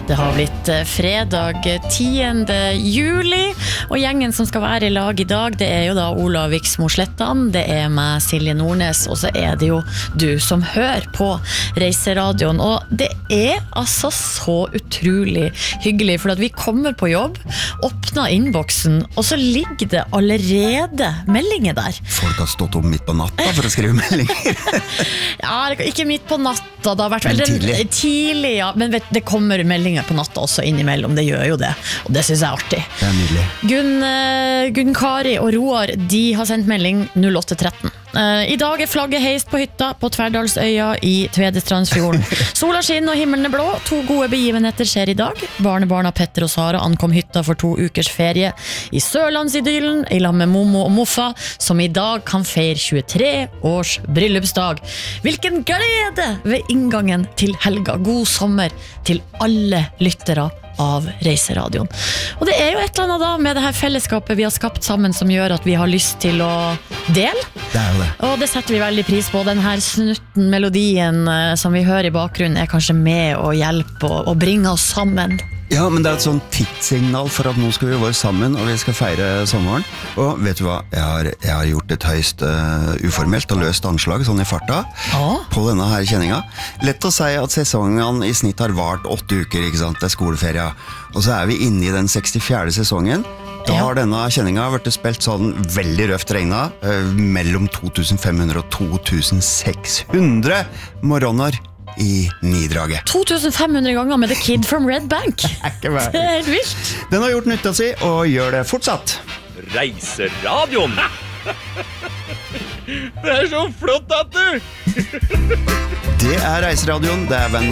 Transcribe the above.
Det har blitt fredag 10. juli, og gjengen som skal være i lag i dag, det jo da Olav Viksmo Slettan, det meg Silje Nordnes, og så det jo du som hører på Reiseradioen. Og det altså så utrolig hyggelig, for at vi kommer på jobb, åpner innboksen, og så ligger det allerede meldinger der. Folk har stått opp midt på natta for å skrive meldinger. Ja, ikke midt på natta, det har vært tidlig, ja, men vet, det kommer meldinger på natta også innimellom, det gjør jo det, og det synes jeg artig. Det nydelig. Gunn Kari og Roar, de har sendt melding 0813. I dag flagget heist på hytta på Tverdalsøya i Tvedestrandsfjorden. Sola skinner og himmelen blå. 2 gode begivenheter skjer i dag. Barnebarna Petter og Sara ankom hytta for 2 ukers ferie i Sørlandsidyllen i lag med Momo og Moffa, som i dag kan feire 23 års bryllupsdag. Hvilken glede ved inngangen til helga. God sommer til alle lyttere av Reiseradioen. Og det jo et eller annet da med det her fellesskapet vi har skapt sammen som gjør at vi har lyst til å dele. Det jo det. Og det setter vi veldig pris på. Den her snutten, melodien som vi hører i bakgrunnen kanskje med å hjelpe og bringe oss sammen. Ja, men det et sånn tidssignal for at nå skal vi være sammen, og vi skal feire sommeren. Og vet du hva? Jeg har gjort et høyst uformelt og løst anslag, sånn i farta, på denne her kjenninga. Lett å si at sesongen i snitt har vart 8 uker, ikke sant? Det skoleferie. Og så vi inne i den 64. sesongen. Da har denne kjenninga vært spilt sånn veldig røft regnet, mellom 2500 og 2600 morgener i Nidraget. 2500 ganger med The Kid from Red Bank. Det helt vilt. Den har gjort nytta si, og gjør det fortsatt. Reiseradioen! Det så flott at du! Det Reiseradioen, det venn